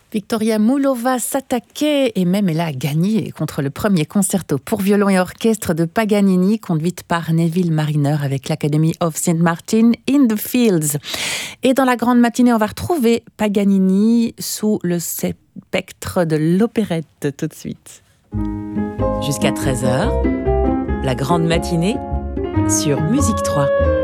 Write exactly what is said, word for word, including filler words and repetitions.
Victoria Moulova s'attaquait et même elle a gagné contre le premier concerto pour violon et orchestre de Paganini, conduite par Neville Marriner avec l'Academy of Saint Martin in the Fields. Et dans la grande matinée, on va retrouver Paganini sous le spectre de l'opérette tout de suite. Jusqu'à treize heures, la grande matinée sur Musique trois.